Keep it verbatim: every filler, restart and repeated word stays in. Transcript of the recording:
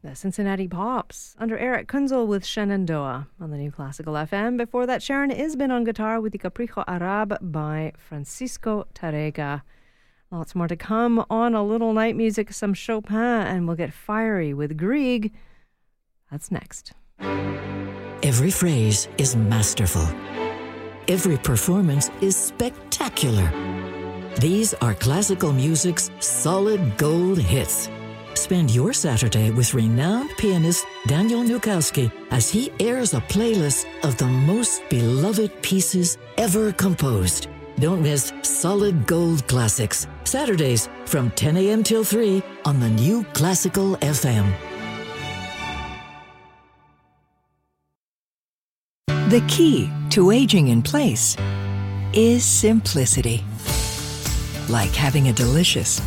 The Cincinnati Pops under Eric Kunzel with Shenandoah on the New Classical F M. Before that, Sharon Isbin on guitar with the Capricho Arab by Francisco Tarrega. Lots more to come on A Little Night Music, some Chopin, and we'll get fiery with Grieg. That's next. Every phrase is masterful. Every performance is spectacular. These are classical music's solid gold hits. Spend your Saturday with renowned pianist Daniel Nukowski as he airs a playlist of the most beloved pieces ever composed. Don't miss Solid Gold Classics, Saturdays from ten a.m. till three on the New Classical F M. The key to aging in place is simplicity. Like having a delicious